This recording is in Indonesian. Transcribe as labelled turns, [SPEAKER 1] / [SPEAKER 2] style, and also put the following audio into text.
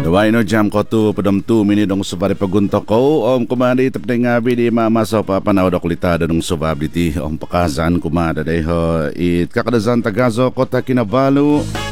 [SPEAKER 1] Why no jam ko tu padam tu mini dong subari paguntok ko om kumadi tap ngabi di mama so pa panaw da kulitada dong subabiti om pakazan kumada dai ho it kakadazan tagazo kota Kinabalu